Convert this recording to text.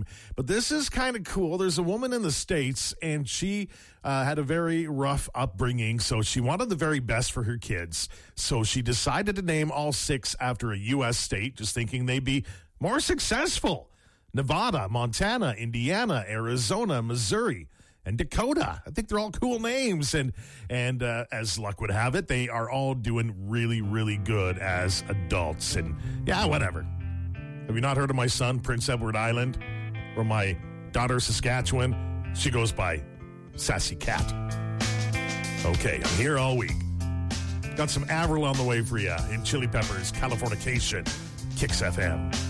But this is kind of cool. There's a woman in the States, and she had a very rough upbringing, so she wanted the very best for her kids. So she decided to name all 6 after a U.S. state, just thinking they'd be more successful. Nevada, Montana, Indiana, Arizona, Missouri, and Dakota. I think they're all cool names. And as luck would have it, they are all doing really, really good as adults. And yeah, whatever. Have you not heard of my son, Prince Edward Island? Or my daughter, Saskatchewan? She goes by Sassy Cat. Okay, I'm here all week. Got some Avril on the way for you in Chili Peppers, Californication, Kicks FM.